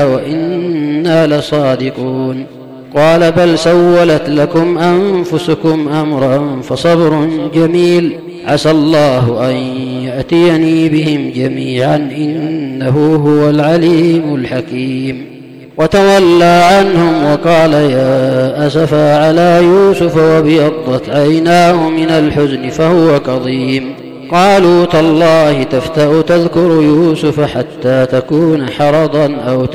وإنا لصادقون. قال بل سولت لكم أنفسكم أمرا فصبر جميل عسى الله أن يأتيني بهم جميعا إنه هو العليم الحكيم. وتولى عنهم وقال يا أسفا على يوسف وابيضت عيناه من الحزن فهو كظيم. قالوا تالله تفتأ تذكر يوسف حتى تكون حرضا أو